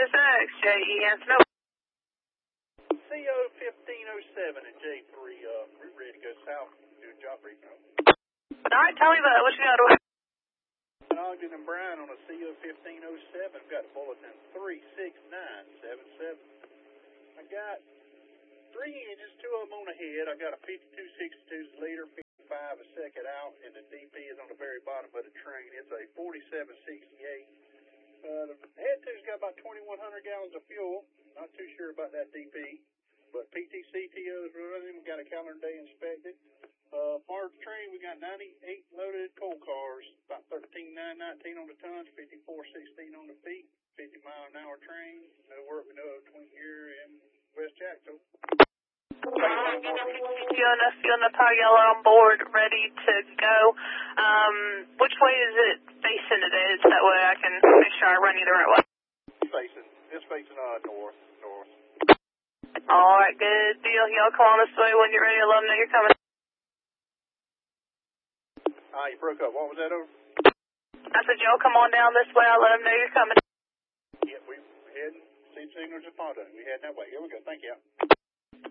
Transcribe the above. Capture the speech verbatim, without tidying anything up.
Sirius X, J E Anson. C O fifteen oh seven and J three, uh, we're ready to go south, do a job briefing. Alright, tell me about it. What you got to Ogden and Bryan on a C O fifteen oh seven. I've got bulletin three six nine seven seven. I got three engines, two of them on the head. I got a fifty-two sixty-two liter, fifty-five a second out, and the D P is on the very bottom of the train. It's a forty-seven sixty-eight. Uh, the head two's got about twenty-one hundred gallons of fuel. Not too sure about that D P, but P T C T O is running. We got a calendar day inspected. Uh, part of the train, we got ninety-eight loaded coal cars, about thirteen nine nineteen on the tons, fifty-four sixteen on the feet, fifty mile an hour train. No work we know of between here and West Jacksonville. Fiona, Fiona Pagella on board, ready to go. Um, which way is it facing today? So that way I can make sure I run you the right way. It's facing, it's facing uh, north, north. Alright, good deal. Y'all come on this way when you're ready. I'll let them know you're coming. Ah, you broke up. What was that over? I said, y'all come on down this way. I'll let them know you're coming. Yeah, we're heading. See signals at Ponto. We heading that way. Here we go. Thank you.